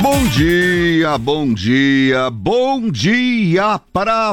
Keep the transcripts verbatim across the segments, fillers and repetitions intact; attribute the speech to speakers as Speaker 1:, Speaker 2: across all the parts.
Speaker 1: Bom dia, bom dia, bom dia para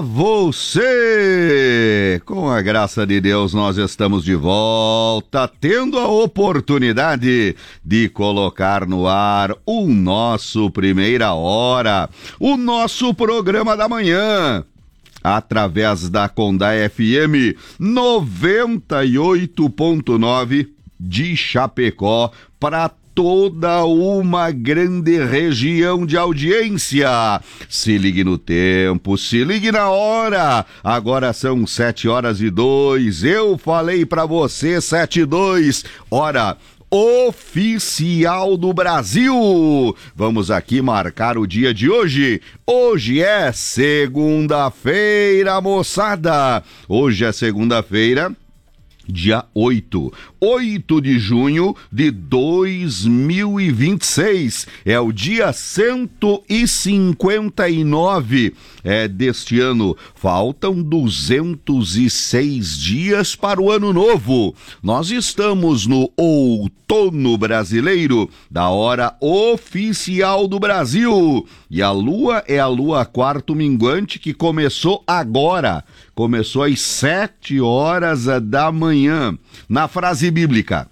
Speaker 1: você! Com a graça de Deus, nós estamos de volta, tendo a oportunidade de colocar no ar o nosso Primeira Hora, o nosso programa da manhã, através da Condá F M noventa e oito ponto nove de Chapecó, para toda uma grande região de audiência. Se ligue no tempo, se ligue na hora. Agora são sete horas e dois. Eu falei pra você sete e dois. Hora oficial do Brasil. Vamos aqui marcar o dia de hoje. Hoje é segunda-feira, moçada. Hoje é segunda-feira, dia oito, oito de junho de dois mil e vinte e seis, é o dia cento e cinquenta e nove é, deste ano. Faltam duzentos e seis dias para o ano novo. Nós estamos no outono brasileiro, da hora oficial do Brasil, e a lua é a lua quarto minguante, que começou agora. Começou às sete horas da manhã. Na frase bíblica: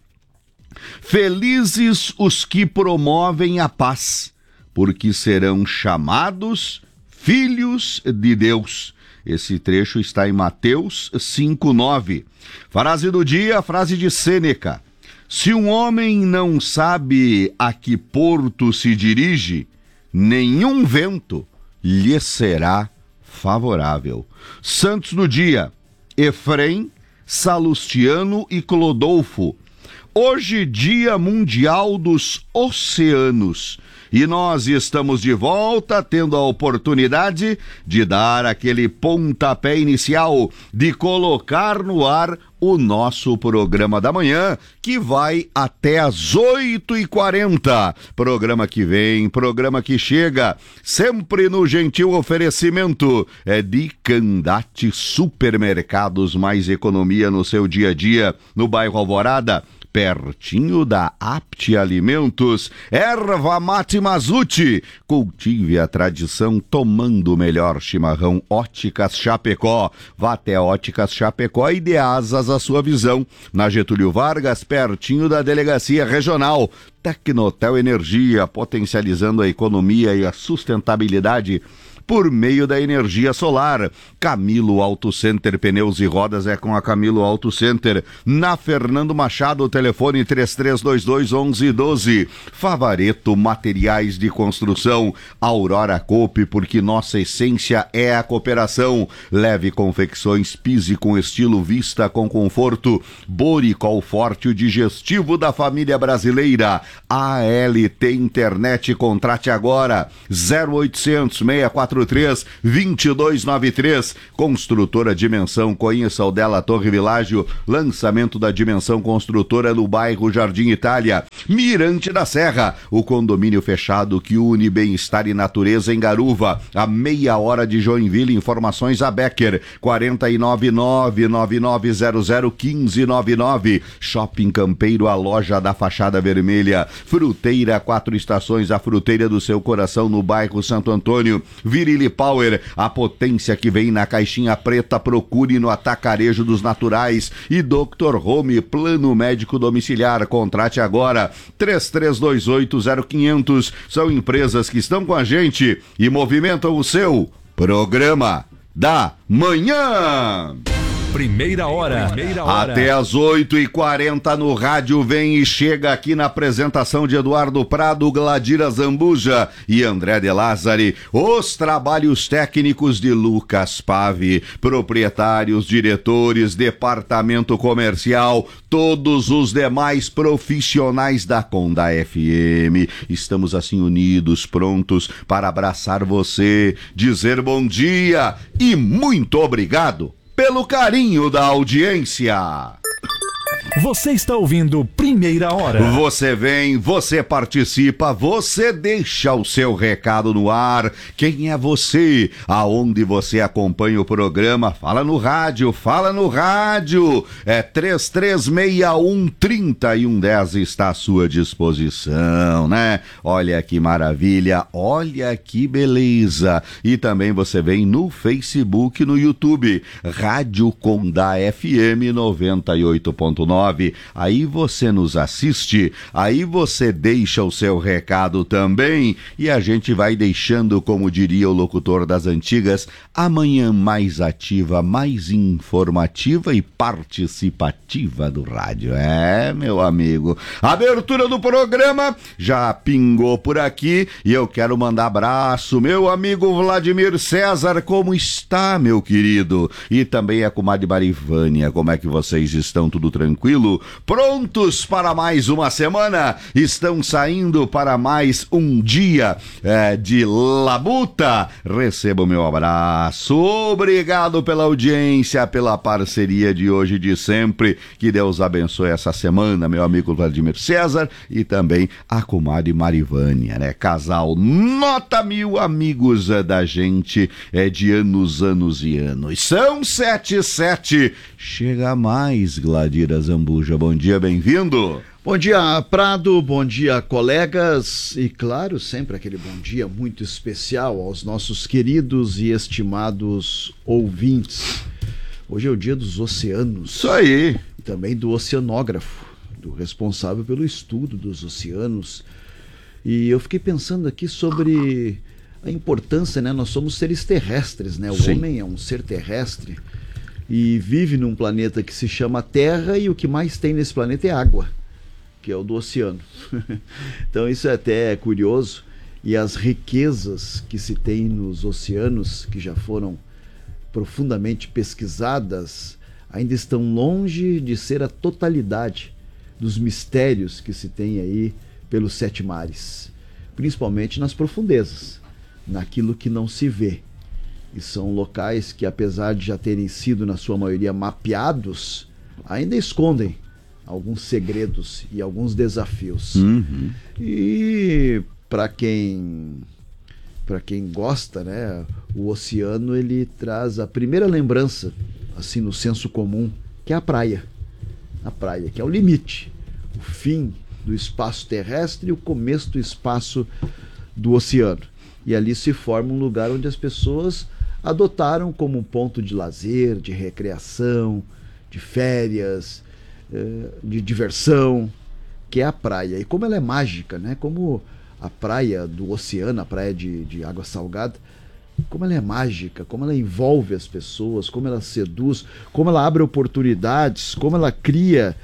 Speaker 1: felizes os que promovem a paz, porque serão chamados filhos de Deus. Esse trecho está em Mateus cinco, nove. Frase do dia, frase de Sêneca: se um homem não sabe a que porto se dirige, nenhum vento lhe será favorável. Santos do dia: Efrem, Salustiano e Clodolfo. Hoje, Dia Mundial dos Oceanos. E nós estamos de volta, tendo a oportunidade de dar aquele pontapé inicial, de colocar no ar o nosso programa da manhã, que vai até às oito e quarenta. Programa que vem, programa que chega, sempre no gentil oferecimento é de Candate Supermercados, mais economia no seu dia a dia, no bairro Alvorada, pertinho da Apte Alimentos. Erva Mate Mazuti, cultive a tradição tomando o melhor chimarrão. Óticas Chapecó, vá até Óticas Chapecó e dê asas à sua visão. Na Getúlio Vargas, pertinho da Delegacia Regional. Tecnotel Energia, potencializando a economia e a sustentabilidade por meio da energia solar. Camilo Auto Center, pneus e rodas é com a Camilo Auto Center. Na Fernando Machado, telefone três três dois dois, onze doze. Favareto Materiais de Construção. Aurora Coop, porque nossa essência é a cooperação. Leve Confecções, pise com estilo, vista com conforto. Boricol Forte, o digestivo da família brasileira. A L T Internet, contrate agora. zero oitocentos, seis quatro três, dois dois nove três. Construtora Dimensão, conheça o dela Torre Világio. Lançamento da Dimensão Construtora no bairro Jardim Itália. Mirante da Serra, o condomínio fechado que une bem-estar e natureza em Garuva, a meia hora de Joinville. Informações a Becker, quatro nove nove, nove nove zero zero, um cinco nove nove. Shopping Campeiro, a loja da fachada vermelha. Fruteira Quatro Estações, a fruteira do seu coração, no bairro Santo Antônio. Virilli Power, a potência que vem na caixinha preta. Procure no Atacarejo dos Naturais. E doutor Home, plano médico domiciliar, contrate agora. Três três dois oito, zero quinhentos. São empresas que estão com a gente e movimentam o seu programa da manhã.
Speaker 2: Primeira hora. Primeira hora.
Speaker 1: Até às oito e quarenta no rádio vem e chega aqui na apresentação de Eduardo Prado, Gladira Zambuja e André de Lázari, os trabalhos técnicos de Lucas Pave, proprietários, diretores, departamento comercial, todos os demais profissionais da Condá F M. Estamos assim unidos, prontos para abraçar você, dizer bom dia e muito obrigado pelo carinho da audiência.
Speaker 2: Você está ouvindo Primeira Hora.
Speaker 1: Você vem, você participa, você deixa o seu recado no ar. Quem é você? Aonde você acompanha o programa? Fala no rádio, fala no rádio. É três três seis um, três um um zero está à sua disposição, né? Olha que maravilha, olha que beleza. E também você vem no Facebook, no YouTube, Rádio Condá F M noventa e oito ponto nove. Aí você nos assiste, aí você deixa o seu recado também e a gente vai deixando, como diria o locutor das antigas, amanhã mais ativa, mais informativa e participativa do rádio. É, meu amigo, abertura do programa já pingou por aqui e eu quero mandar abraço, meu amigo Vladimir César, como está, meu querido? E também a comadre Marivânia, como é que vocês estão? Tudo tranquilo? Prontos para mais uma semana? Estão saindo para mais um dia é, de labuta? Receba o meu abraço. Obrigado pela audiência, pela parceria de hoje e de sempre. Que Deus abençoe essa semana, meu amigo Vladimir César e também a comadre Marivânia, né? Casal nota mil, amigos da gente é de anos, anos e anos. São sete e sete. Chega mais, Gladira Zambuja. Bom dia, bem-vindo.
Speaker 3: Bom dia, Prado, bom dia, colegas, e claro, sempre aquele bom dia muito especial aos nossos queridos e estimados ouvintes. Hoje é o dia dos oceanos.
Speaker 1: Isso aí.
Speaker 3: E também do oceanógrafo, do responsável pelo estudo dos oceanos. E eu fiquei pensando aqui sobre a importância, né? Nós somos seres terrestres, né? O
Speaker 1: Sim.
Speaker 3: homem é um ser terrestre e vive num planeta que se chama Terra e o que mais tem nesse planeta é água, que é o do oceano. Então isso é até curioso. E as riquezas que se tem nos oceanos, que já foram profundamente pesquisadas, ainda estão longe de ser a totalidade dos mistérios que se tem aí pelos sete mares, principalmente nas profundezas, naquilo que não se vê. E são locais que, apesar de já terem sido, na sua maioria, mapeados, ainda escondem alguns segredos e alguns desafios.
Speaker 1: Uhum.
Speaker 3: E para quem para quem gosta, né, o oceano ele traz a primeira lembrança, assim, no senso comum, que é a praia. A praia, que é o limite, o fim do espaço terrestre e o começo do espaço do oceano. E ali se forma um lugar onde as pessoas adotaram como um ponto de lazer, de recreação, de férias, de diversão, que é a praia. E como ela é mágica, né? Como a praia do oceano, a praia de, de água salgada, como ela é mágica, como ela envolve as pessoas, como ela seduz, como ela abre oportunidades, como ela cria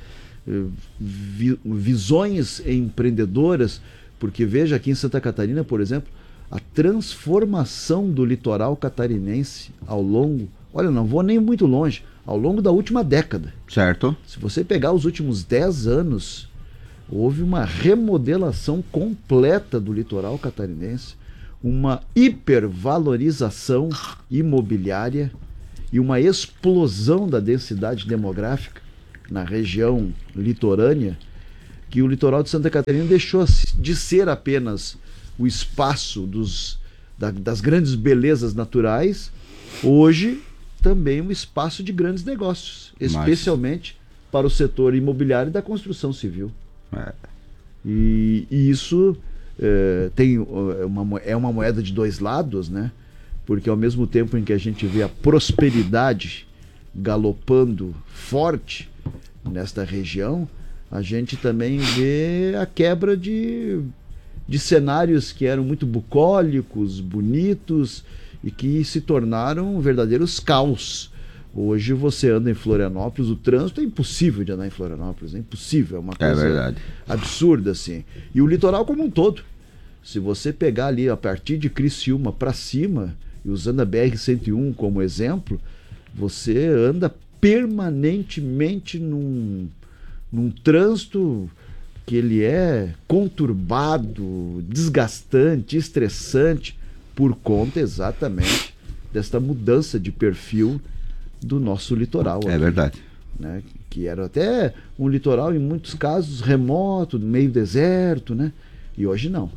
Speaker 3: vi, visões empreendedoras. Porque veja, aqui em Santa Catarina, por exemplo, a transformação do litoral catarinense ao longo, olha, não vou nem muito longe, ao longo da última década.
Speaker 1: Certo.
Speaker 3: Se você pegar os últimos dez anos, houve uma remodelação completa do litoral catarinense, uma hipervalorização imobiliária e uma explosão da densidade demográfica na região litorânea, que o litoral de Santa Catarina deixou de ser apenas o espaço dos, da, das grandes belezas naturais, hoje também um espaço de grandes negócios, especialmente Mas... para o setor imobiliário e da construção civil. É. E, e isso é, tem uma, é uma moeda de dois lados, né? Porque ao mesmo tempo em que a gente vê a prosperidade galopando forte nesta região, a gente também vê a quebra de, de cenários que eram muito bucólicos, bonitos e que se tornaram verdadeiros caos. Hoje você anda em Florianópolis, o trânsito é impossível de andar em Florianópolis, é impossível, é uma coisa
Speaker 1: é
Speaker 3: absurda assim. E o litoral como um todo, se você pegar ali a partir de Criciúma para cima, e usando a B R cento e um como exemplo, você anda permanentemente num, num trânsito que ele é conturbado, desgastante, estressante, por conta exatamente desta mudança de perfil do nosso litoral.
Speaker 1: É verdade.
Speaker 3: né? Que era até um litoral, em muitos casos, remoto, meio deserto, né? E hoje não.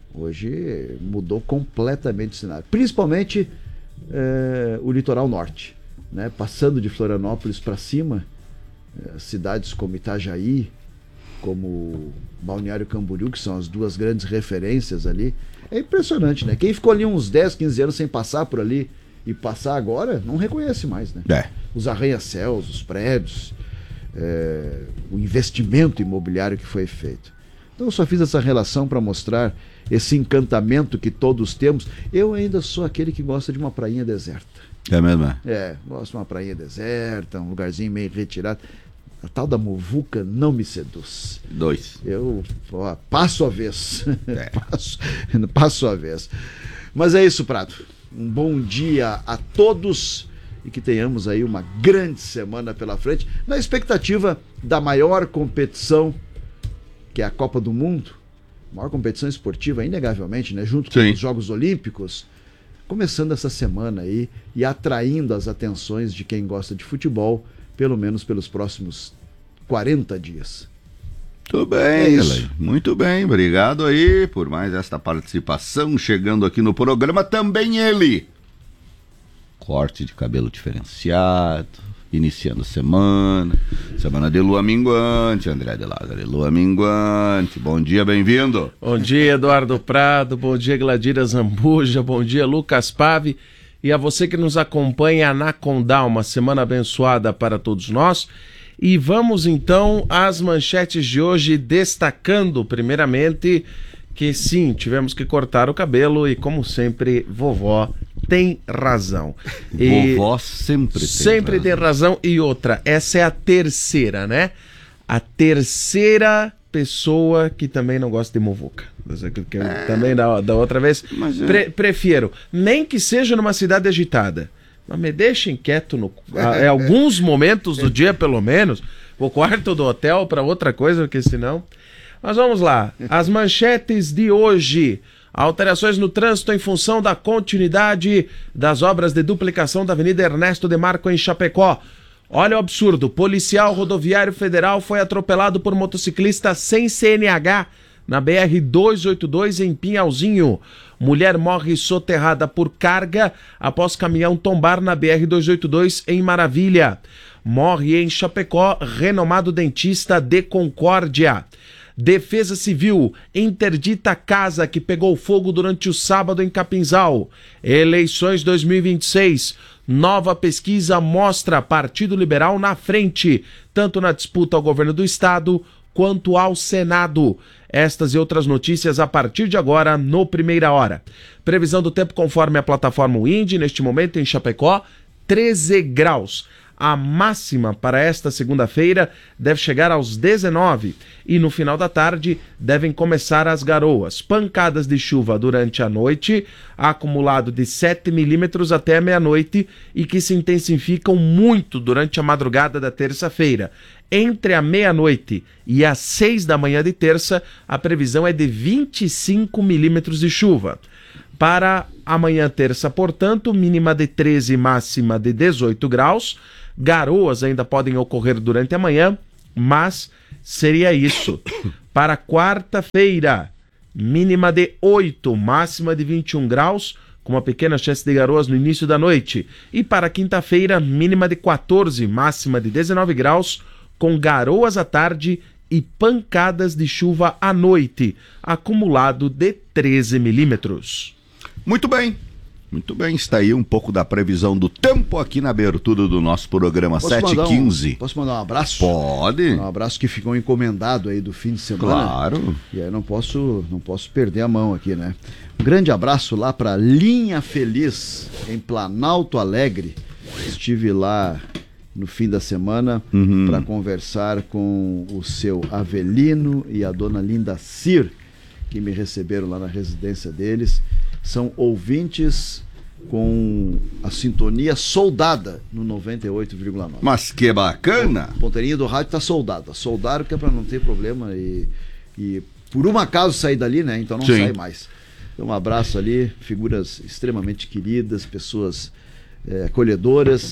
Speaker 3: Hoje mudou completamente o cenário. Principalmente é, o litoral norte, né? Passando de Florianópolis para cima, é, cidades como Itajaí, como Balneário Camboriú, que são as duas grandes referências ali. É impressionante, né? Quem ficou ali uns dez, quinze anos sem passar por ali e passar agora, não reconhece mais, né?
Speaker 1: É.
Speaker 3: Os arranha-céus, os prédios, é, o investimento imobiliário que foi feito. Então eu só fiz essa relação para mostrar esse encantamento que todos temos. Eu ainda sou aquele que gosta de uma prainha deserta.
Speaker 1: É mesmo?
Speaker 3: É, gosto de uma prainha deserta, um lugarzinho meio retirado. A tal da muvuca não me seduz.
Speaker 1: Dois.
Speaker 3: Eu ó, passo a vez.
Speaker 1: É.
Speaker 3: passo, passo a vez. Mas é isso, Prado. Um bom dia a todos e que tenhamos aí uma grande semana pela frente, na expectativa da maior competição, que é a Copa do Mundo, maior competição esportiva, inegavelmente, né? Junto com
Speaker 1: Sim.
Speaker 3: os Jogos Olímpicos, começando essa semana aí e atraindo as atenções de quem gosta de futebol, pelo menos pelos próximos quarenta dias.
Speaker 1: Muito bem,
Speaker 3: É isso.
Speaker 1: Elaine. Muito bem, obrigado aí por mais esta participação, chegando aqui no programa, também ele. Corte de cabelo diferenciado, iniciando a semana, semana de lua minguante, André de Lázaro, lua minguante, bom dia, bem-vindo.
Speaker 4: Bom dia, Eduardo Prado, bom dia, Gladira Zambuja, bom dia, Lucas Pave, e a você que nos acompanha na Condá, uma semana abençoada para todos nós. E vamos então às manchetes de hoje, destacando primeiramente que sim, tivemos que cortar o cabelo e, como sempre, vovó tem razão. E
Speaker 1: Vovó sempre tem
Speaker 4: sempre
Speaker 1: razão.
Speaker 4: tem razão. E outra, essa é a terceira, né? A terceira pessoa que também não gosta de muvuca. Que eu,
Speaker 1: É.
Speaker 4: Também da, da outra vez.
Speaker 1: Mas é.
Speaker 4: Pre- prefiro, nem que seja numa cidade agitada, mas me deixem quieto no, a, em alguns momentos do dia, pelo menos, o quarto do hotel para outra coisa, porque senão... Mas vamos lá, as manchetes de hoje. Alterações no trânsito em função da continuidade das obras de duplicação da Avenida Ernesto de Marco em Chapecó. Olha o absurdo, policial rodoviário federal foi atropelado por motociclista sem C N H na B R duzentos e oitenta e dois em Pinhalzinho. Mulher morre soterrada por carga após caminhão tombar na B R duzentos e oitenta e dois em Maravilha. Morre em Chapecó renomado dentista de Concórdia. Defesa Civil interdita casa que pegou fogo durante o sábado em Capinzal. Eleições dois mil e vinte e seis. Nova pesquisa mostra Partido Liberal na frente, tanto na disputa ao governo do estado quanto ao Senado. Estas e outras notícias a partir de agora no Primeira Hora. Previsão do tempo conforme a plataforma Windy, neste momento em Chapecó, treze graus. A máxima para esta segunda-feira deve chegar aos dezenove e no final da tarde devem começar as garoas. Pancadas de chuva durante a noite, acumulado de sete milímetros até a meia-noite e que se intensificam muito durante a madrugada da terça-feira. Entre a meia-noite e as seis da manhã de terça, a previsão é de vinte e cinco milímetros de chuva. Para amanhã terça, portanto, mínima de treze, máxima de dezoito graus. Garoas ainda podem ocorrer durante a manhã, mas seria isso. Para quarta-feira, mínima de oito, máxima de vinte e um graus, com uma pequena chance de garoas no início da noite. E para quinta-feira, mínima de quatorze, máxima de dezenove graus, com garoas à tarde e pancadas de chuva à noite, acumulado de treze milímetros.
Speaker 1: Muito bem, muito bem, está aí um pouco da previsão do tempo aqui na abertura do nosso programa sete e quinze.
Speaker 3: Um, posso mandar um abraço?
Speaker 1: Pode.
Speaker 3: Um abraço que ficou encomendado aí do fim de semana.
Speaker 1: Claro.
Speaker 3: E aí não posso, não posso perder a mão aqui, né? Um grande abraço lá para Linha Feliz, em Planalto Alegre. Estive lá no fim da semana
Speaker 1: Uhum.
Speaker 3: para conversar com o seu Avelino e a dona Linda Cir, que me receberam lá na residência deles. São ouvintes com a sintonia soldada no noventa e oito vírgula nove.
Speaker 1: Mas que bacana!
Speaker 3: O ponteirinho do rádio tá soldado. Soldaram que é para não ter problema e, e por um acaso sair dali, né? Então não
Speaker 1: Sim.
Speaker 3: sai mais. Então um abraço ali, figuras extremamente queridas, pessoas é, acolhedoras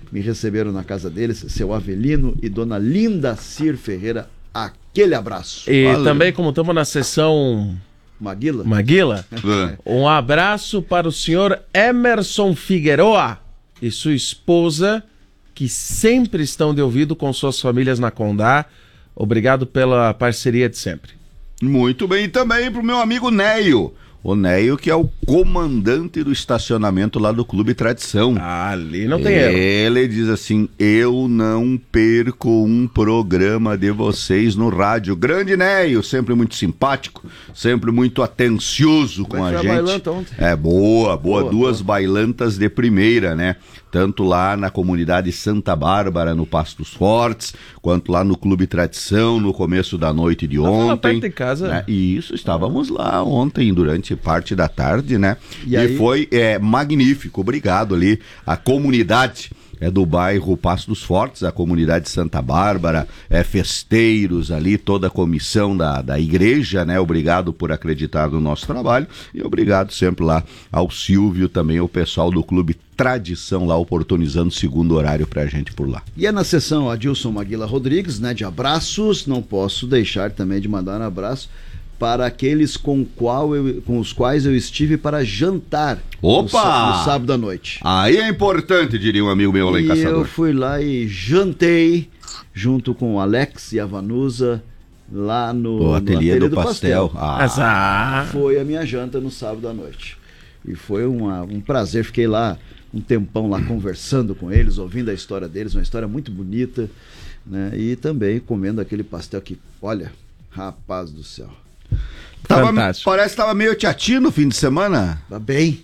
Speaker 3: me receberam na casa deles, seu Avelino e dona Linda Cir Ferreira. Aquele abraço.
Speaker 4: E
Speaker 1: Valeu.
Speaker 4: também, como estamos na sessão
Speaker 3: Maguila?
Speaker 4: Maguila,
Speaker 1: É.
Speaker 4: um abraço para o senhor Emerson Figueroa e sua esposa, que sempre estão de ouvido com suas famílias na Condá. Obrigado pela parceria de sempre.
Speaker 1: Muito bem, e também pro meu amigo Neio. O Neio, que é o comandante do estacionamento lá do Clube Tradição.
Speaker 4: Ah, ali não tem erro.
Speaker 1: Ele diz assim: eu não perco um programa de vocês no rádio. Grande Neio, sempre muito simpático, sempre muito atencioso com
Speaker 3: Como é
Speaker 1: a
Speaker 3: que foi a
Speaker 1: gente.
Speaker 3: bailanta ontem?
Speaker 1: É boa, boa,
Speaker 3: Boa,
Speaker 1: duas
Speaker 3: boa.
Speaker 1: bailantas de primeira, né? Tanto lá na comunidade Santa Bárbara, no Pastos Fortes, quanto lá no Clube Tradição, no começo da noite de
Speaker 4: lá
Speaker 1: ontem.
Speaker 4: perto de casa.
Speaker 1: Né? E isso, estávamos lá ontem, durante parte da tarde, né?
Speaker 3: E
Speaker 1: E,
Speaker 3: aí-
Speaker 1: foi é, magnífico, obrigado ali, a comunidade é do bairro Pastos Fortes, a comunidade Santa Bárbara, é, festeiros ali, toda a comissão da, da igreja, né? Obrigado por acreditar no nosso trabalho e obrigado sempre lá ao Silvio, também ao pessoal do Clube Tradição lá, oportunizando o segundo horário pra gente por lá.
Speaker 3: E é na sessão Adilson Maguila Rodrigues, né, de abraços. Não posso deixar também de mandar um abraço para aqueles com, qual eu, com os quais eu estive para jantar
Speaker 1: Opa!
Speaker 3: No, sá- no sábado à noite.
Speaker 1: Aí é importante, diria um amigo meu lá em
Speaker 3: E eu
Speaker 1: Caçador.
Speaker 3: fui lá e jantei junto com o Alex e a Vanusa lá no,
Speaker 1: O
Speaker 3: no
Speaker 1: ateliê do, pastel. Ah,
Speaker 4: Azar.
Speaker 3: Foi a minha janta no sábado à noite. E foi uma, um prazer, fiquei lá um tempão lá conversando com eles, ouvindo a história deles, uma história muito bonita, né? E também comendo aquele pastel que, olha, rapaz do céu,
Speaker 1: tava,
Speaker 4: Fantástico.
Speaker 1: parece que tava meio teatino no fim de semana.
Speaker 3: tá bem.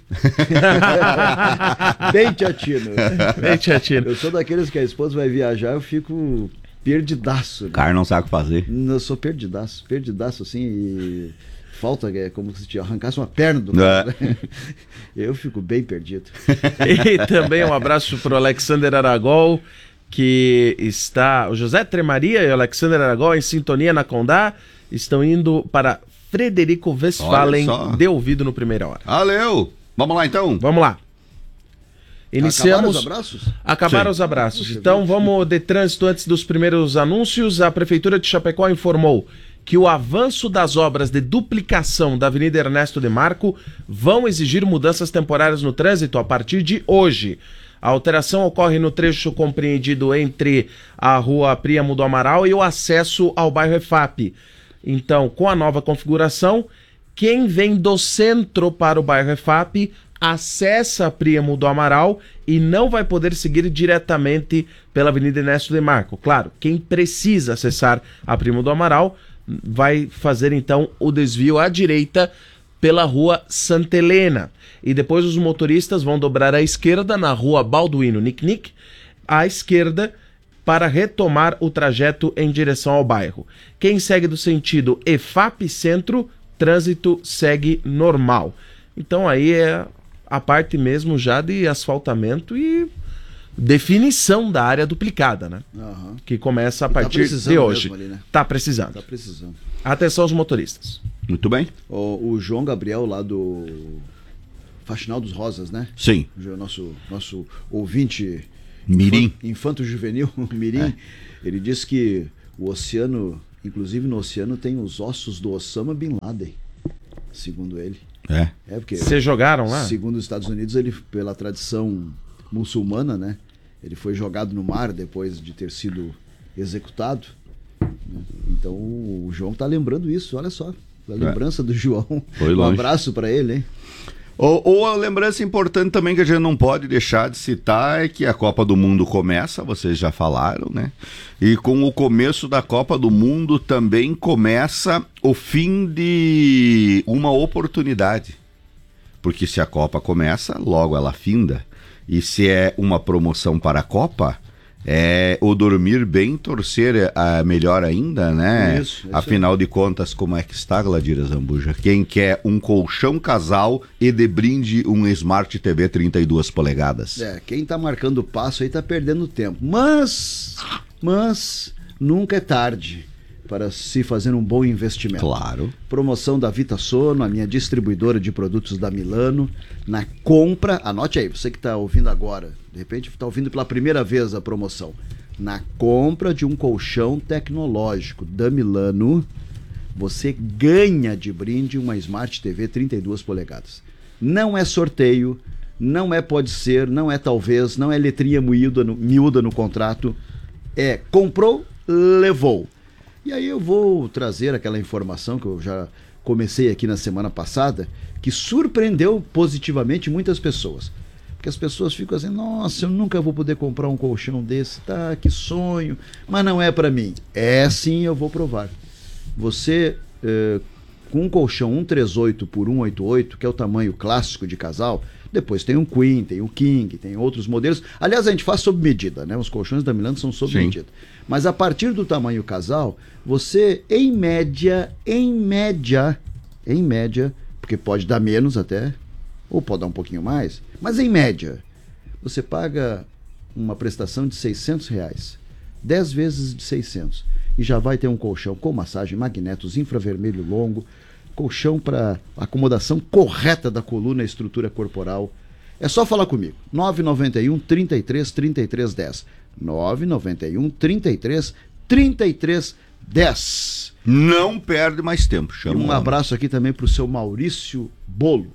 Speaker 3: Bem teatino.
Speaker 4: Bem, Tiatino.
Speaker 3: Eu sou daqueles que a esposa vai viajar, eu fico perdidaço.
Speaker 1: O cara não sabe o que fazer.
Speaker 3: Eu sou perdidaço, perdidaço assim, e falta, é como se te arrancasse uma perna do
Speaker 1: É.
Speaker 3: cara. Eu fico bem perdido.
Speaker 4: E também um abraço para o Alexander Aragol, que está. O José Tremaria e o Alexander Aragol em sintonia na Condá estão indo para Frederico Westphalen,
Speaker 1: Olha só.
Speaker 4: de ouvido no Primeira Hora.
Speaker 1: Valeu! Vamos lá então?
Speaker 4: Vamos lá.
Speaker 3: Acabaram
Speaker 4: Iniciamos.
Speaker 3: os abraços?
Speaker 4: Acabaram
Speaker 1: Sim.
Speaker 4: os abraços.
Speaker 3: Puxa
Speaker 4: Então
Speaker 3: vida.
Speaker 4: vamos de trânsito antes dos primeiros anúncios. A Prefeitura de Chapecó informou que o avanço das obras de duplicação da Avenida Ernesto de Marco vão exigir mudanças temporárias no trânsito a partir de hoje. A alteração ocorre no trecho compreendido entre a rua Príamo do Amaral e o acesso ao bairro EFAP. Então, com a nova configuração, quem vem do centro para o bairro EFAP acessa a Príamo do Amaral e não vai poder seguir diretamente pela Avenida Ernesto de Marco. Claro, quem precisa acessar a Príamo do Amaral vai fazer então o desvio à direita pela rua Santa Helena. E depois os motoristas vão dobrar à esquerda na rua Balduino Nick à esquerda para retomar o trajeto em direção ao bairro. Quem segue do sentido EFAP Centro, trânsito segue normal. Então aí é a parte mesmo já de asfaltamento e definição da área duplicada, né?
Speaker 3: Aham.
Speaker 4: Que começa a
Speaker 3: E tá
Speaker 4: partir
Speaker 3: precisando
Speaker 4: de hoje.
Speaker 3: mesmo ali, né?
Speaker 4: Tá precisando.
Speaker 3: Tá precisando.
Speaker 4: Atenção aos motoristas.
Speaker 1: Muito bem?
Speaker 3: O, o João Gabriel lá do Faxinal dos Rosas, né?
Speaker 1: Sim.
Speaker 3: O nosso, nosso ouvinte
Speaker 1: Mirim.
Speaker 3: infan- infanto-juvenil, Mirim, ele disse que o oceano, inclusive no oceano, tem os ossos do Osama Bin Laden, segundo ele.
Speaker 1: É.
Speaker 3: É porque,
Speaker 4: Vocês jogaram lá?
Speaker 3: segundo os Estados Unidos, ele, pela tradição muçulmana, né? Ele foi jogado no mar depois de ter sido executado. Né? Então o João tá lembrando isso, olha só. A lembrança do João.
Speaker 1: Foi
Speaker 3: Um
Speaker 1: longe.
Speaker 3: abraço para ele, hein?
Speaker 1: Ou, ou a lembrança importante também que a gente não pode deixar de citar é que a Copa do Mundo começa, vocês já falaram, né? E com o começo da Copa do Mundo também começa o fim de uma oportunidade. Porque se a Copa começa, logo ela finda. E se é uma promoção para a Copa, é o dormir bem, torcer a melhor ainda, né?
Speaker 3: Isso, isso
Speaker 1: Afinal de contas, como é que está, Gladira Zambuja? Quem quer um colchão casal e de brinde um Smart T V trinta e duas polegadas?
Speaker 3: É, quem tá marcando o passo aí tá perdendo tempo. Mas, mas, nunca é tarde. para se fazer um bom investimento.
Speaker 1: Claro.
Speaker 3: Promoção da Vita Sono, a minha distribuidora de produtos da Milano, na compra, anote aí, você que está ouvindo agora, de repente está ouvindo pela primeira vez a promoção, na compra de um colchão tecnológico da Milano, você ganha de brinde uma Smart T V trinta e duas polegadas. Não é sorteio, não é pode ser, não é talvez, não é letrinha miúda no, miúda no contrato, é comprou, levou. E aí eu vou trazer aquela informação que eu já comecei aqui na semana passada, que surpreendeu positivamente muitas pessoas. Porque as pessoas ficam assim, nossa, eu nunca vou poder comprar um colchão desse, tá, que sonho, mas não é para mim. É sim, eu vou provar. Você, eh, com um colchão cento e trinta e oito por cento e oitenta e oito, que é o tamanho clássico de casal, depois tem um Queen, tem o King, tem outros modelos. Aliás, a gente faz sob medida, né? Os colchões da Milano são sob
Speaker 1: Sim.
Speaker 3: medida. Mas a partir do tamanho casal, você, em média, em média, em média, porque pode dar menos até, ou pode dar um pouquinho mais, mas em média, você paga uma prestação de seiscentos reais, dez vezes de seiscentos, e já vai ter um colchão com massagem, magnetos, infravermelho longo, colchão para acomodação correta da coluna e estrutura corporal. É só falar comigo. nove nove um, trinta e três, trinta e três, dez. nove nove um, trinta e três, trinta e três, dez.
Speaker 1: Não perde mais tempo.
Speaker 3: E
Speaker 1: Chama
Speaker 3: um
Speaker 1: o-
Speaker 3: abraço aqui também para o seu Maurício Bolo.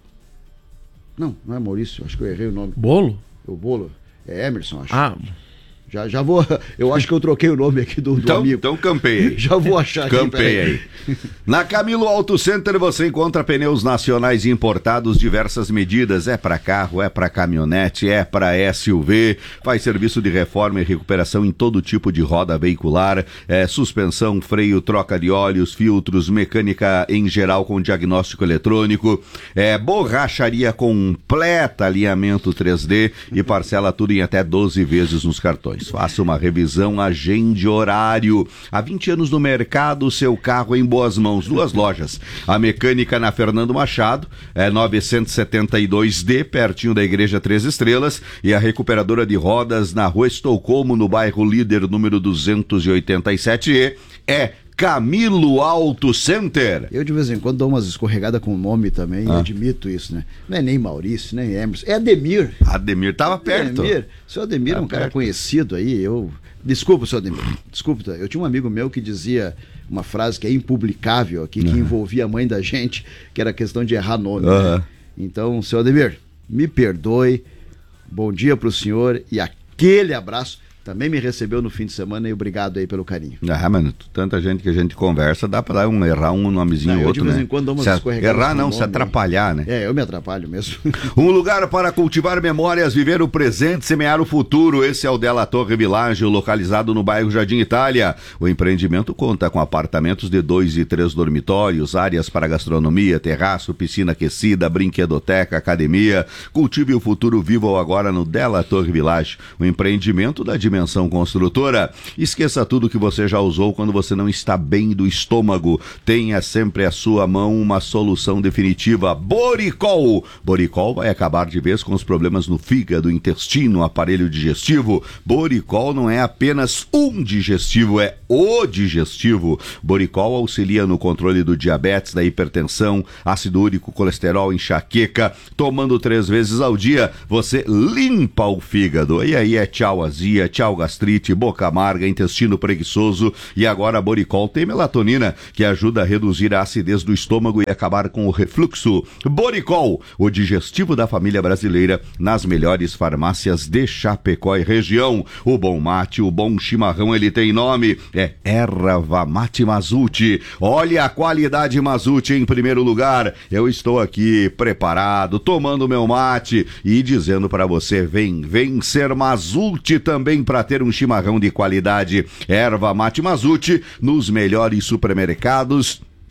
Speaker 3: Não, não é Maurício, acho que eu errei o nome.
Speaker 4: Bolo?
Speaker 3: O Bolo é Emerson, acho.
Speaker 4: Ah,
Speaker 3: Já, já vou. Eu acho que eu troquei o nome aqui do, do
Speaker 1: Então,
Speaker 3: amigo.
Speaker 1: então campei aí.
Speaker 3: Já vou achar aqui.
Speaker 1: Campei
Speaker 3: peraí.
Speaker 1: aí. Na Camilo Auto Center você encontra pneus nacionais importados, diversas medidas. É para carro, é para caminhonete, é para S U V. Faz serviço de reforma e recuperação em todo tipo de roda veicular. É, suspensão, freio, troca de óleos, filtros, mecânica em geral com diagnóstico eletrônico. É, borracharia completa, alinhamento três D e parcela tudo em até doze vezes nos cartões. Faça uma revisão, agende horário. Há vinte anos no mercado, seu carro em boas mãos. Duas lojas. A Mecânica na Fernando Machado, é novecentos e setenta e dois D, pertinho da Igreja Três Estrelas. E a Recuperadora de Rodas na Rua Estocolmo, no bairro Líder, número duzentos e oitenta e sete E. É Camilo Auto Center.
Speaker 3: Eu de vez em quando dou umas escorregadas com o nome também,
Speaker 1: Ah.
Speaker 3: e admito isso, né? Não é nem Maurício, nem Emerson, é Ademir.
Speaker 1: Ademir tava perto.
Speaker 3: Ademir. O seu Ademir
Speaker 1: Tá
Speaker 3: é um cara
Speaker 1: perto.
Speaker 3: conhecido aí, eu... Desculpa, seu Ademir, desculpa, eu tinha um amigo meu que dizia uma frase que é impublicável aqui, que envolvia a mãe da gente, que era a questão de errar nome,
Speaker 1: Aham.
Speaker 3: né? Então, seu Ademir, me perdoe, bom dia pro senhor e aquele abraço. Também me recebeu no fim de semana e obrigado aí pelo carinho.
Speaker 1: Ah, mano, tanta gente que a gente conversa, dá pra dar um, errar um nomezinho
Speaker 3: Não,
Speaker 1: ou
Speaker 3: eu
Speaker 1: outro,
Speaker 3: de vez
Speaker 1: né?
Speaker 3: em quando dou umas
Speaker 1: Se a-
Speaker 3: escorregadas
Speaker 1: errar
Speaker 3: com
Speaker 1: não,
Speaker 3: o
Speaker 1: se
Speaker 3: nome,
Speaker 1: atrapalhar, né?
Speaker 3: É, eu me atrapalho mesmo.
Speaker 1: Um lugar para cultivar memórias, viver o presente, semear o futuro. Esse é o Della Torre Village, localizado no bairro Jardim Itália. O empreendimento conta com apartamentos de dois e três dormitórios, áreas para gastronomia, terraço, piscina aquecida, brinquedoteca, academia. Cultive o futuro vivo agora no Della Torre Village, o empreendimento da Dimensão Construtora. Esqueça tudo que você já usou quando você não está bem do estômago. Tenha sempre à sua mão uma solução definitiva. Boricol. Boricol vai acabar de vez com os problemas no fígado, intestino, aparelho digestivo. Boricol não é apenas um digestivo, é o digestivo. Boricol auxilia no controle do diabetes, da hipertensão, ácido úrico, colesterol, enxaqueca. Tomando três vezes ao dia, você limpa o fígado. E aí é tchau azia, tchau gastrite, boca amarga, intestino preguiçoso. E agora a Boricol tem melatonina, que ajuda a reduzir a acidez do estômago e acabar com o refluxo. Boricol, o digestivo da família brasileira, nas melhores farmácias de Chapecó e região. O bom mate, o bom chimarrão, ele tem nome, é Erva Mate Mazute. Olha a qualidade Mazute em primeiro lugar. Eu estou aqui preparado, tomando meu mate e dizendo para você, vem, vem ser Mazute também para ter um chimarrão de qualidade. Erva Mate Mazute nos melhores supermercados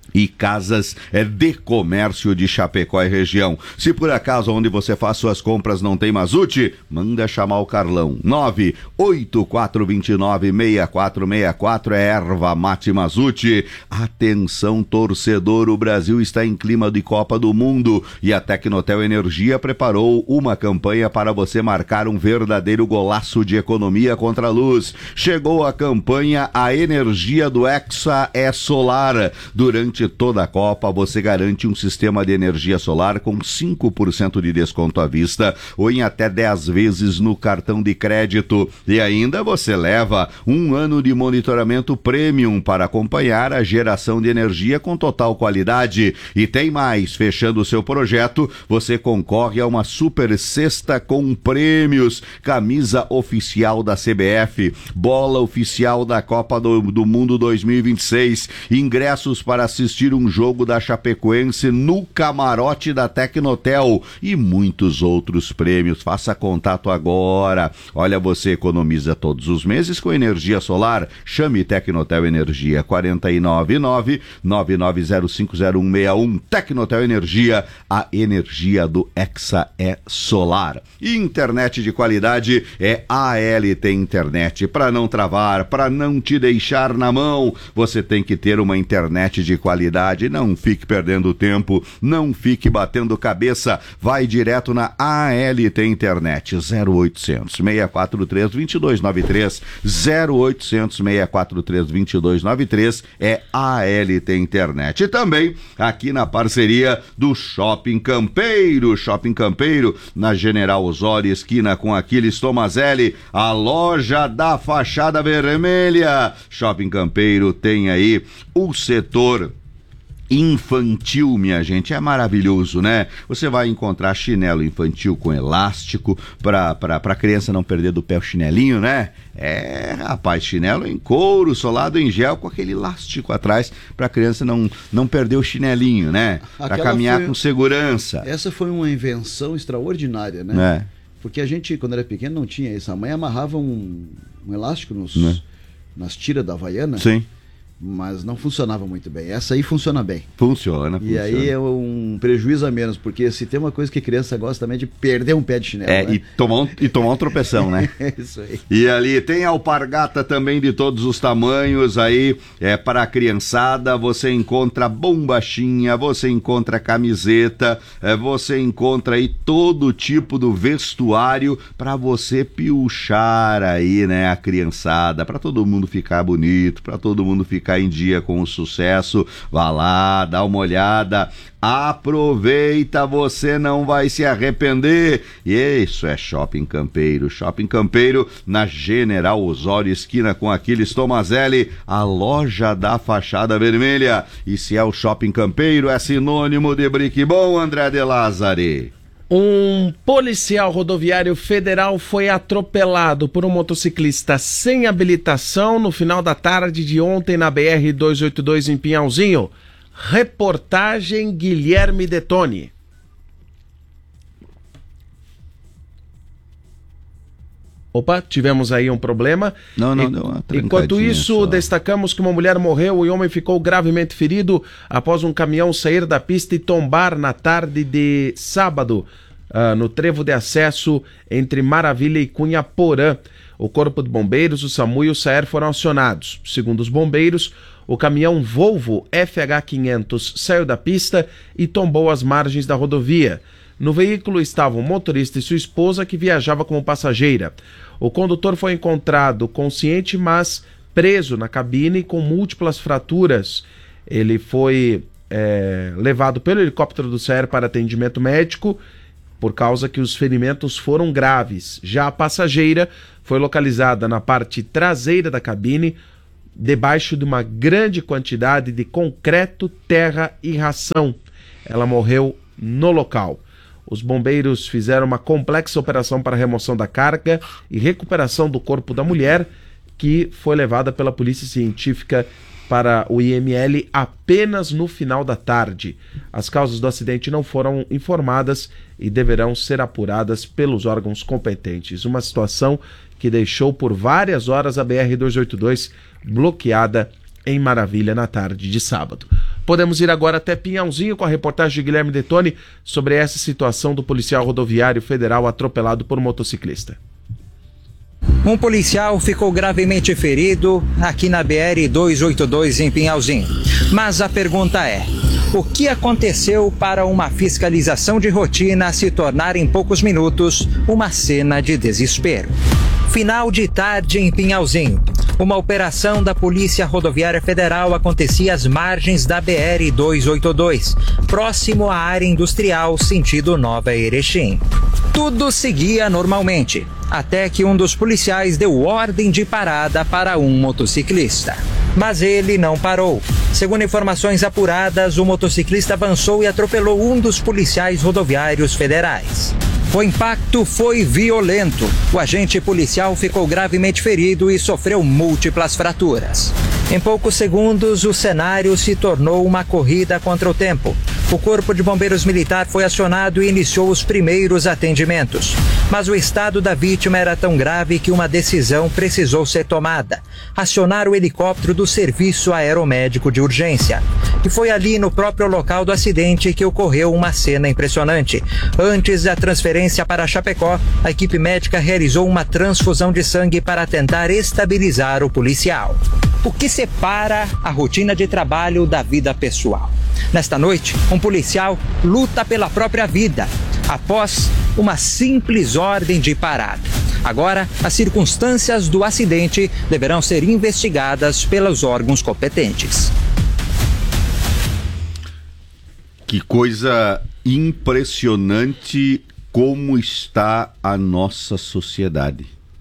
Speaker 1: e Casas de Comércio de Chapecó e região. Se por acaso onde você faz suas compras não tem Mazute, manda chamar o Carlão. nove oito quatro dois nove, seis quatro seis quatro é Erva Mate Mazute. Atenção, torcedor, o Brasil está em clima de Copa do Mundo e a Tecnotel Energia preparou uma campanha para você marcar um verdadeiro golaço de economia contra a luz. Chegou a campanha A Energia do Hexa é Solar. Durante toda a Copa, você garante um sistema de energia solar com cinco por cento de desconto à vista ou em até dez vezes no cartão de crédito. E ainda você leva um ano de monitoramento premium para acompanhar a geração de energia com total qualidade. E tem mais, fechando o seu projeto, você concorre a uma super cesta com prêmios, camisa oficial da C B F, bola oficial da Copa do, do Mundo dois mil e vinte e seis, ingressos para assistir um jogo da Chapecoense no camarote da Tecnotel e muitos outros prêmios. Faça contato agora. Olha, você economiza todos os meses com energia solar. Chame Tecnotel Energia quatro nove nove, nove nove zero cinco zero um seis um. Tecnotel Energia, a energia do Hexa é solar. E internet de qualidade é A L T Internet. Para não travar, para não te deixar na mão, você tem que ter uma internet de qualidade. Não fique perdendo tempo, não fique batendo cabeça, vai direto na A L T Internet. Zero oitocentos, seis quatro três, dois dois nove três, zero oitocentos, seis quatro três, dois dois nove três é A L T Internet. E também aqui na parceria do Shopping Campeiro. Shopping Campeiro, na General Osório, esquina com Aquiles Tomazelli, a loja da fachada vermelha. Shopping Campeiro tem aí o setor infantil, minha gente, é maravilhoso, né? Você vai encontrar chinelo infantil com elástico para para para criança não perder do pé o chinelinho, né? É, rapaz, chinelo em couro, solado em gel com aquele elástico atrás para criança não não perder o chinelinho, né? Para caminhar foi, com segurança.
Speaker 3: Essa foi uma invenção extraordinária, né?
Speaker 1: É.
Speaker 3: Porque a gente, quando era pequeno, não tinha isso. A mãe amarrava um, um elástico nos, né? nas tiras da Havaiana.
Speaker 1: Sim.
Speaker 3: Mas não funcionava muito bem. Essa aí funciona bem.
Speaker 1: Funciona,
Speaker 3: E
Speaker 1: funciona.
Speaker 3: aí é um prejuízo a menos, porque se tem uma coisa que criança gosta também é de perder um pé de chinelo.
Speaker 1: É,
Speaker 3: né?
Speaker 1: e, tomar um, e tomar um tropeção, né?
Speaker 3: É isso aí.
Speaker 1: E ali tem alpargata também de todos os tamanhos aí, é para a criançada. Você encontra bombachinha, você encontra camiseta, é, você encontra aí todo tipo do vestuário para você piochar aí, né, a criançada, para todo mundo ficar bonito, para todo mundo ficar em dia com o sucesso. Vá lá, dá uma olhada, aproveita, você não vai se arrepender. E isso é Shopping Campeiro. Shopping Campeiro, na General Osório, esquina com Aquiles Tomazelli, a loja da fachada vermelha. E se é o Shopping Campeiro, é sinônimo de brique bom, André de Lázari.
Speaker 4: Um policial rodoviário federal foi atropelado por um motociclista sem habilitação no final da tarde de ontem na B R duzentos e oitenta e dois em Pinhalzinho. Reportagem Guilherme Detoni. Opa, tivemos aí um problema.
Speaker 1: Não, não,
Speaker 4: e,
Speaker 1: deu uma
Speaker 4: Enquanto isso,
Speaker 1: só.
Speaker 4: destacamos que uma mulher morreu e o homem ficou gravemente ferido após um caminhão sair da pista e tombar na tarde de sábado, uh, no trevo de acesso entre Maravilha e Cunha Porã. O Corpo de Bombeiros, o SAMU e o SAER foram acionados. Segundo os bombeiros, o caminhão Volvo F H quinhentos saiu da pista e tombou às margens da rodovia. No veículo estavam o motorista e sua esposa, que viajava como passageira. O condutor foi encontrado consciente, mas preso na cabine com múltiplas fraturas. Ele foi é, levado pelo helicóptero do SAER para atendimento médico, por causa que os ferimentos foram graves. Já a passageira foi localizada na parte traseira da cabine, debaixo de uma grande quantidade de concreto, terra e ração. Ela morreu no local. Os bombeiros fizeram uma complexa operação para remoção da carga e recuperação do corpo da mulher, que foi levada pela Polícia Científica para o I M L apenas no final da tarde. As causas do acidente não foram informadas e deverão ser apuradas pelos órgãos competentes. Uma situação que deixou por várias horas a B R duzentos e oitenta e dois bloqueada em Maravilha na tarde de sábado. Podemos ir agora até Pinhalzinho com a reportagem de Guilherme Detoni sobre essa situação do policial rodoviário federal atropelado por um motociclista.
Speaker 5: Um policial ficou gravemente ferido aqui na B R duzentos e oitenta e dois em Pinhalzinho. Mas a pergunta é: o que aconteceu para uma fiscalização de rotina se tornar em poucos minutos uma cena de desespero? Final de tarde em Pinhalzinho. Uma operação da Polícia Rodoviária Federal acontecia às margens da B R duzentos e oitenta e dois, próximo à área industrial sentido Nova Erechim. Tudo seguia normalmente, até que um dos policiais deu ordem de parada para um motociclista. Mas ele não parou. Segundo informações apuradas, o motociclista avançou e atropelou um dos policiais rodoviários federais. O impacto foi violento. O agente policial ficou gravemente ferido e sofreu múltiplas fraturas. Em poucos segundos, o cenário se tornou uma corrida contra o tempo. O Corpo de Bombeiros Militar foi acionado e iniciou os primeiros atendimentos. Mas o estado da vítima era tão grave que uma decisão precisou ser tomada: acionar o helicóptero do Serviço Aeromédico de Urgência. E foi ali, no próprio local do acidente, que ocorreu uma cena impressionante. Antes da transferência para Chapecó, a equipe médica realizou uma transfusão de sangue para tentar estabilizar o policial. O que separa a rotina de trabalho da vida pessoal? Nesta noite, um policial luta pela própria vida, após uma simples ordem de parada. Agora, as circunstâncias do acidente deverão ser investigadas pelos órgãos competentes.
Speaker 1: Que coisa impressionante como está a nossa sociedade.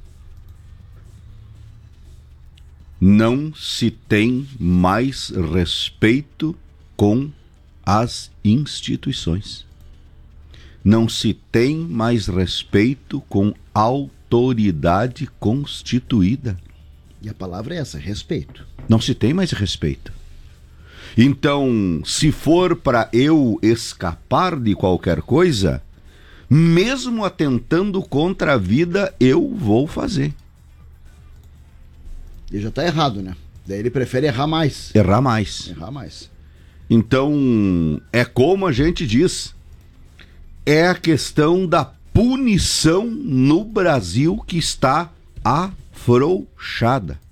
Speaker 1: Não se tem mais respeito com as instituições. Não se tem mais respeito com autoridade constituída.
Speaker 3: E a palavra é essa, respeito.
Speaker 1: Não se tem mais respeito. Então, se for para eu escapar de qualquer coisa, mesmo atentando contra a vida, eu vou fazer.
Speaker 3: Ele já tá errado, né? Daí ele prefere errar mais.
Speaker 1: Errar mais.
Speaker 3: Errar mais.
Speaker 1: Então, é como a gente diz, é a questão da punição no Brasil que está afrouxada.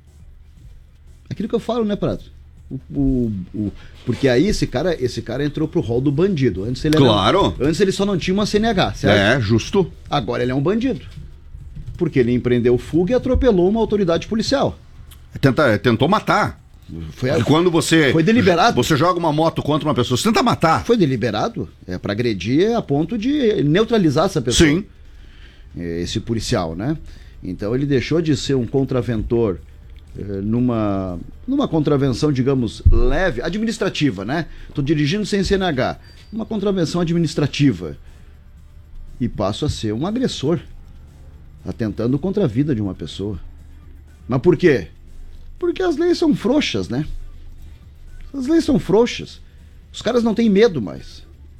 Speaker 3: Aquilo que eu falo, né, Prato? O, o, o, porque aí esse cara, esse cara entrou pro rol do bandido. Antes ele era,
Speaker 1: claro.
Speaker 3: Antes ele só não tinha uma C N H, certo?
Speaker 1: É, justo.
Speaker 3: Agora ele é um bandido. Porque ele empreendeu fuga e atropelou uma autoridade policial.
Speaker 1: Tenta, tentou matar.
Speaker 3: Foi,
Speaker 1: E quando você
Speaker 3: foi deliberado.
Speaker 1: Você joga uma moto contra uma pessoa, você tenta matar.
Speaker 3: Foi deliberado. É para agredir a ponto de neutralizar essa pessoa.
Speaker 1: Sim.
Speaker 3: Esse policial, né? Então ele deixou de ser um contraventor eh, numa, numa contravenção, digamos, leve, administrativa, né? Tô dirigindo sem C N H. Uma contravenção administrativa. E passo a ser um agressor, atentando contra a vida de uma pessoa. Mas por quê? Porque as leis são frouxas, né? As leis são frouxas. Os caras não têm medo mais.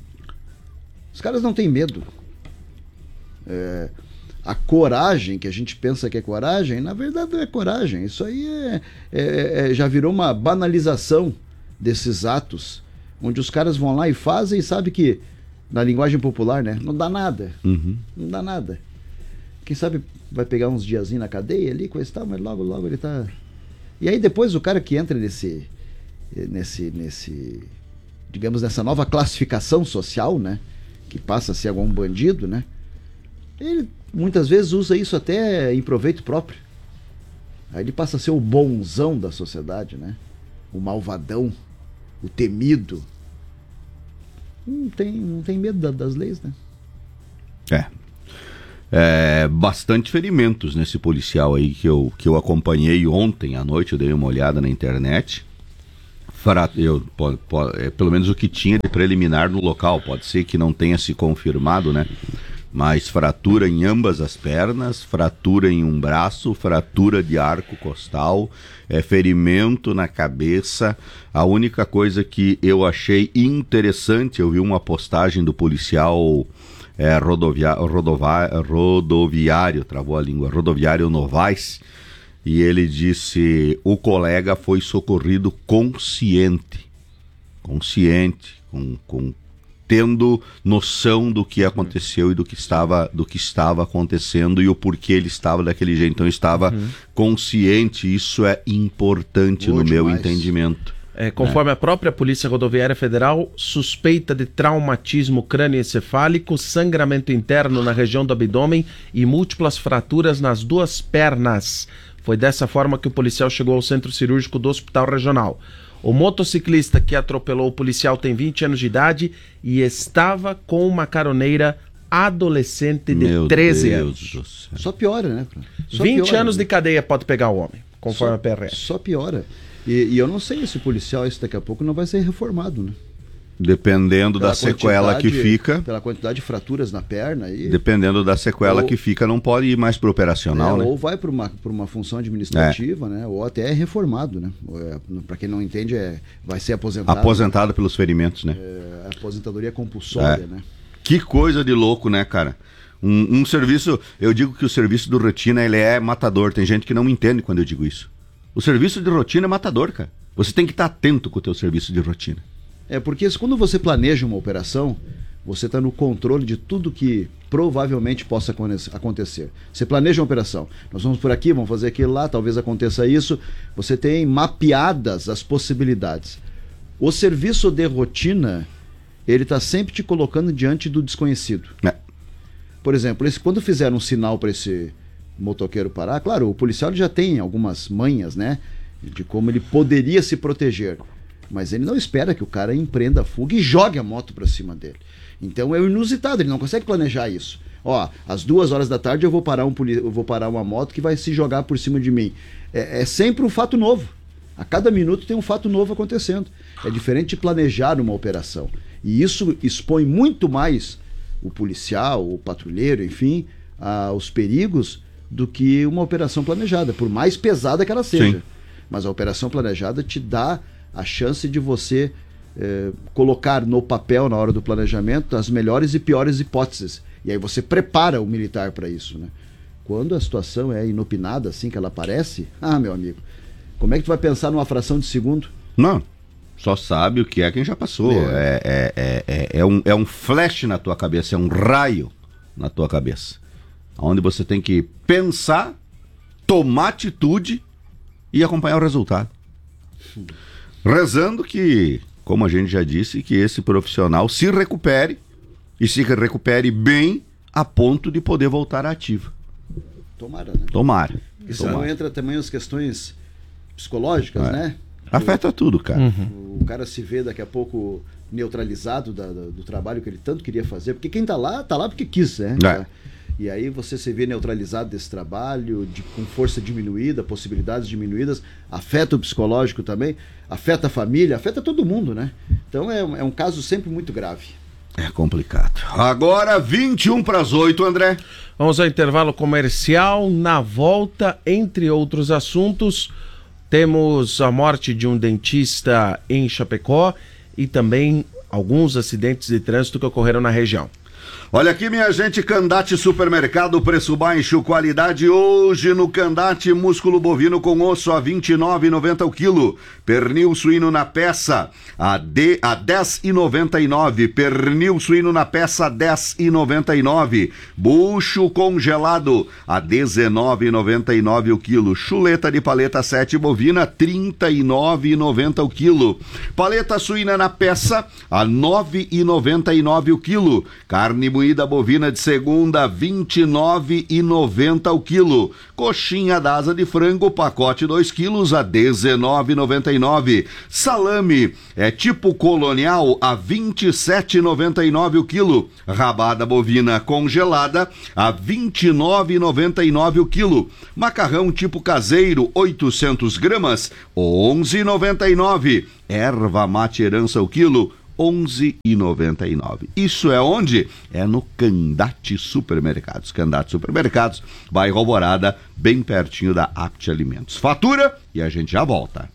Speaker 3: Os caras não têm medo. É, a coragem, que a gente pensa que é coragem, na verdade não é coragem. Isso aí é, é, é, já virou uma banalização desses atos, onde os caras vão lá e fazem e sabe que, na linguagem popular, né? Não dá nada.
Speaker 1: Uhum.
Speaker 3: Não dá nada. Quem sabe vai pegar uns diazinhos na cadeia ali, coisa e tal, mas logo, logo ele tá... E aí depois o cara que entra nesse, nesse, nesse, digamos, nessa nova classificação social, né? Que passa a ser algum bandido, né? Ele muitas vezes usa isso até em proveito próprio. Aí ele passa a ser o bonzão da sociedade, né? O malvadão, o temido. Não tem, não tem medo da, das leis, né?
Speaker 1: É. É, bastante ferimentos nesse policial aí que eu, que eu acompanhei ontem à noite. Eu dei uma olhada na internet. Fra, eu, pode, pode, é, pelo menos o que tinha de preliminar no local. Pode ser que não tenha se confirmado, né? Mas fratura em ambas as pernas, fratura em um braço, fratura de arco costal, é, ferimento na cabeça. A única coisa que eu achei interessante, eu vi uma postagem do policial é, rodovia, rodova, rodoviário, travou a língua, rodoviário Novaes, e ele disse: o colega foi socorrido consciente. consciente, com, com tendo noção do que aconteceu e do que estava, do que estava acontecendo e o porquê ele estava daquele jeito. Então estava uhum. consciente, isso é importante Boa no demais. meu entendimento.
Speaker 4: É, conforme é. a própria Polícia Rodoviária Federal, suspeita de traumatismo crânioencefálico, sangramento interno na região do abdômen e múltiplas fraturas nas duas pernas. Foi dessa forma que o policial chegou ao centro cirúrgico do Hospital Regional. O motociclista que atropelou o policial tem vinte anos de idade e estava com uma caroneira adolescente de Meu treze Deus anos.
Speaker 3: Do céu. Só piora, né? Só
Speaker 4: vinte
Speaker 3: piora,
Speaker 4: anos
Speaker 3: né?
Speaker 4: de cadeia pode pegar o homem, conforme
Speaker 3: só,
Speaker 4: a P R S.
Speaker 3: Só piora. E, e eu não sei se o policial, esse daqui a pouco, não vai ser reformado, né?
Speaker 1: Dependendo pela da sequela que fica.
Speaker 3: Pela quantidade de fraturas na perna. E...
Speaker 1: Dependendo da sequela ou, que fica, não pode ir mais para o operacional,
Speaker 3: é,
Speaker 1: né?
Speaker 3: Ou vai para uma, para uma função administrativa, é. né? Ou até é reformado, né? É, para quem não entende, é, vai ser aposentado.
Speaker 1: Aposentado né? pelos ferimentos, né?
Speaker 3: É, aposentadoria compulsória,
Speaker 1: é.
Speaker 3: né?
Speaker 1: Que coisa de louco, né, cara? Um, um serviço, eu digo que o serviço do rotina, ele é matador. Tem gente que não me entende quando eu digo isso. O serviço de rotina é matador, cara. Você tem que estar atento com o teu serviço de rotina.
Speaker 3: É, porque quando você planeja uma operação, você está no controle de tudo que provavelmente possa acontecer. Você planeja uma operação, nós vamos por aqui, vamos fazer aquilo lá, talvez aconteça isso. Você tem mapeadas as possibilidades. O serviço de rotina, ele está sempre te colocando diante do desconhecido. É. Por exemplo, esse, quando fizeram um sinal para esse motoqueiro parar, claro, o policial já tem algumas manhas, né, de como ele poderia se proteger. Mas ele não espera que o cara empreenda a fuga e jogue a moto para cima dele. Então é inusitado, ele não consegue planejar isso. Ó, às duas horas da tarde eu vou parar, um poli... eu vou parar uma moto que vai se jogar por cima de mim. É, é sempre um fato novo. A cada minuto tem um fato novo acontecendo. É diferente de planejar uma operação. E isso expõe muito mais o policial, o patrulheiro, enfim, aos perigos do que uma operação planejada, por mais pesada que ela seja. Sim. Mas a operação planejada te dá a chance de você eh, colocar no papel, na hora do planejamento, as melhores e piores hipóteses. E aí você prepara o militar para isso, né? Quando a situação é inopinada, assim que ela aparece, ah, meu amigo, como é que tu vai pensar numa fração de segundo?
Speaker 1: Não, só sabe o que é quem já passou. É, é, é, é, é, um, é um flash na tua cabeça, é um raio na tua cabeça. Onde você tem que pensar, tomar atitude e acompanhar o resultado. Rezando que, como a gente já disse, que esse profissional se recupere e se recupere bem a ponto de poder voltar à ativa.
Speaker 3: Tomara, né?
Speaker 1: Tomara.
Speaker 3: Porque senão entra também as questões psicológicas, é. né?
Speaker 1: Afeta tudo, cara.
Speaker 3: Uhum. O cara se vê daqui a pouco neutralizado da, da, do trabalho que ele tanto queria fazer, porque quem tá lá, tá lá porque quis, né? É. E aí você se vê neutralizado desse trabalho, de, com força diminuída, possibilidades diminuídas, afeta o psicológico também, afeta a família, afeta todo mundo, né? Então é, é um caso sempre muito grave.
Speaker 1: É complicado. Agora vinte e um para as oito, André.
Speaker 4: Vamos ao intervalo comercial. Na volta, entre outros assuntos, temos a morte de um dentista em Chapecó e também alguns acidentes de trânsito que ocorreram na região.
Speaker 1: Olha aqui, minha gente, Candate Supermercado, preço baixo, qualidade hoje no Candate, músculo bovino com osso a vinte e nove reais e noventa centavos o quilo, pernil suíno na peça a, de, a dez reais e noventa e nove centavos, pernil suíno na peça a dez reais e noventa e nove centavos, bucho congelado a dezenove reais e noventa e nove centavos o quilo, chuleta de paleta sete bovina trinta e nove reais e noventa centavos o quilo, paleta suína na peça a nove reais e noventa e nove centavos o quilo, carne moída bovina de segunda, vinte e nove reais e noventa centavos o quilo. Coxinha da asa de frango, pacote dois quilos a dezenove reais e noventa e nove centavos. Salame é tipo colonial a vinte e sete reais e noventa e nove centavos o quilo. Rabada bovina congelada a vinte e nove reais e noventa e nove centavos o quilo. Macarrão tipo caseiro, oitocentas gramas, onze reais e noventa e nove centavos. Erva mate herança o quilo, onze reais e noventa e nove centavos. Isso é onde? É no Candate Supermercados. Candate Supermercados, bairro Alvorada, bem pertinho da Apt Alimentos. Fatura e a gente já volta.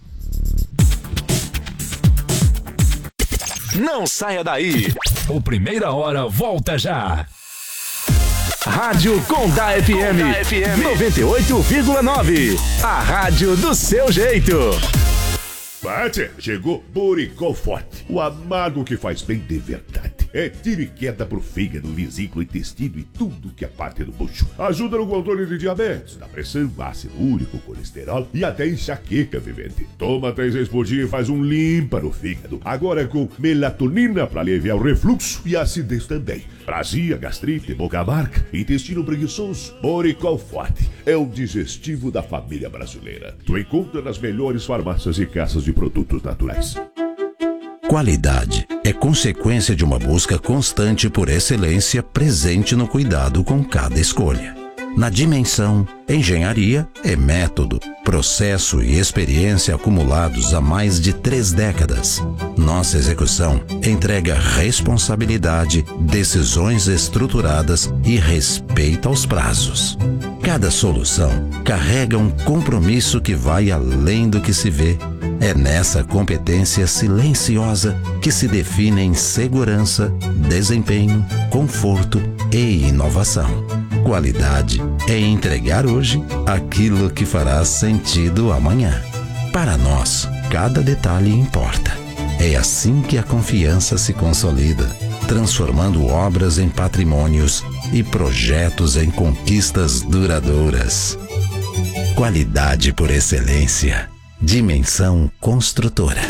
Speaker 2: Não saia daí. O Primeira Hora volta já. Rádio Condá F M, F M noventa e oito vírgula nove. A rádio do seu jeito.
Speaker 6: Bate, chegou Boricol Forte, o amargo que faz bem de verdade. É tiro e queda pro fígado, vesícula, intestino e tudo que é parte do bucho. Ajuda no controle de diabetes, da pressão, ácido úrico, colesterol e até enxaqueca, vivente. Toma três vezes por dia e faz um limpa no fígado. Agora com melatonina para aliviar o refluxo e a acidez também. Azia, gastrite, boca amarga, intestino preguiçoso. Boricol Forte é o digestivo da família brasileira. Tu encontra nas melhores farmácias e casas de produtos naturais.
Speaker 7: Qualidade é consequência de uma busca constante por excelência presente no cuidado com cada escolha. Na Dimensão, engenharia é método, processo e experiência acumulados há mais de três décadas. Nossa execução entrega responsabilidade, decisões estruturadas e respeito aos prazos. Cada solução carrega um compromisso que vai além do que se vê. É nessa competência silenciosa que se definem segurança, desempenho, conforto e inovação. Qualidade é entregar hoje aquilo que fará sentido amanhã. Para nós, cada detalhe importa. É assim que a confiança se consolida, transformando obras em patrimônios e projetos em conquistas duradouras. Qualidade por excelência. Dimensão Construtora.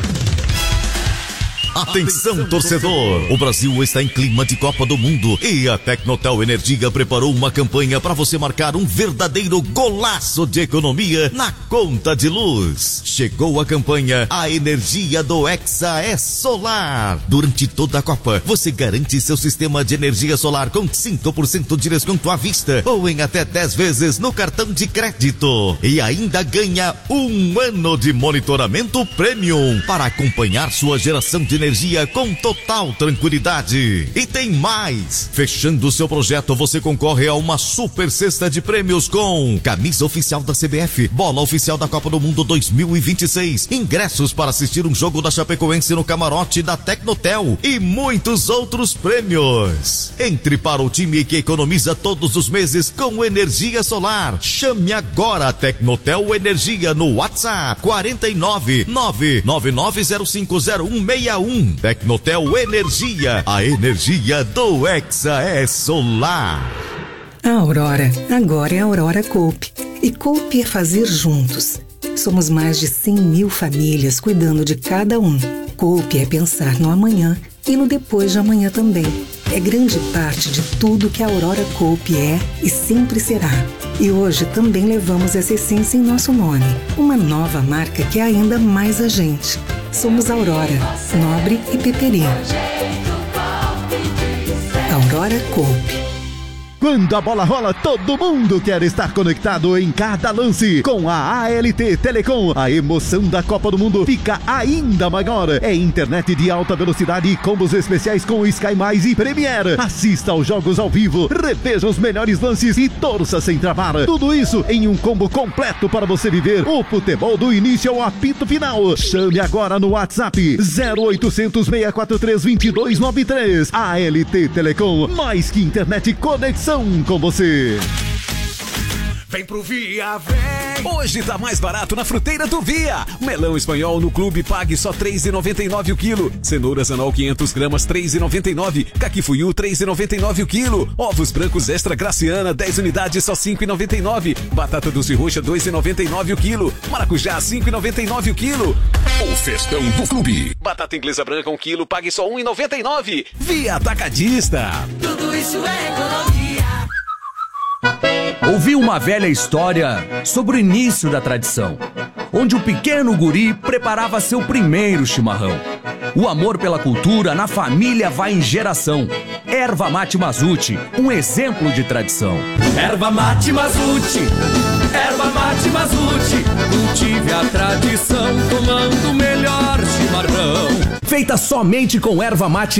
Speaker 8: Atenção, torcedor! O Brasil está em clima de Copa do Mundo e a Tecnotel Energia preparou uma campanha para você marcar um verdadeiro golaço de economia na conta de luz. Chegou a campanha A Energia do Hexa é Solar. Durante toda a Copa, você garante seu sistema de energia solar com cinco por cento de desconto à vista ou em até dez vezes no cartão de crédito. E ainda ganha um ano de monitoramento premium para acompanhar sua geração de energia energia com total tranquilidade. E tem mais! Fechando seu projeto, você concorre a uma super cesta de prêmios com camisa oficial da C B F, bola oficial da Copa do Mundo dois mil e vinte e seis, ingressos para assistir um jogo da Chapecoense no camarote da Tecnotel e muitos outros prêmios. Entre para o time que economiza todos os meses com energia solar. Chame agora a Tecnotel Energia no WhatsApp quatro nove nove nove nove zero cinco zero um seis um. Tecnotel Energia, a energia do Hexa é Solar.
Speaker 9: A Aurora, agora é a Aurora Coop. E Coop é fazer juntos. Somos mais de cem mil famílias cuidando de cada um. Coop é pensar no amanhã e no depois de amanhã também. É grande parte de tudo que a Aurora Coop é e sempre será. E hoje também levamos essa essência em nosso nome. Uma nova marca que é ainda mais a gente. Somos Aurora, Nobre e Peperi. Aurora Coop.
Speaker 10: Quando a bola rola, todo mundo quer estar conectado em cada lance. Com a A L T Telecom, a emoção da Copa do Mundo fica ainda maior. É internet de alta velocidade e combos especiais com Sky Mais e Premiere. Assista aos jogos ao vivo, reveja os melhores lances e torça sem travar. Tudo isso em um combo completo para você viver o futebol do início ao apito final. Chame agora no WhatsApp zero oitocentos, seis quatro três, dois dois nove três. A L T Telecom, mais que internet, conexão com você.
Speaker 2: Vem pro Via, vem! Hoje tá mais barato na fruteira do Via. Melão espanhol no clube pague só três reais e noventa e nove o quilo. Cenouras anol quinhentas gramas, três reais e noventa e nove. Caquifuiu, três reais e noventa e nove o quilo. Ovos brancos extra Graciana, dez unidades, só cinco reais e noventa e nove. Batata doce roxa, dois reais e noventa e nove o quilo. Maracujá, cinco reais e noventa e nove o quilo. O festão do clube. Batata inglesa branca, um quilo, pague só um real e noventa e nove. Via Atacadista.
Speaker 11: Tudo isso é economia.
Speaker 12: Ouvi uma velha história sobre o início da tradição, onde o pequeno guri preparava seu primeiro chimarrão. O amor pela cultura na família vai em geração. Erva Mate Mazuti, um exemplo de tradição.
Speaker 11: Erva Mate Mazuti, Erva Mate Mazuti, cultive a tradição tomando o melhor chimarrão.
Speaker 12: Feita somente com erva mate